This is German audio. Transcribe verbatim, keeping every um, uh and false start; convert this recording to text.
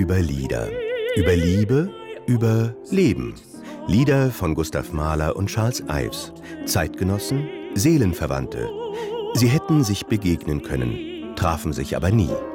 Über Lieder. Über Liebe, über Leben. Lieder von Gustav Mahler und Charles Ives. Zeitgenossen, Seelenverwandte. Sie hätten sich begegnen können, trafen sich aber nie.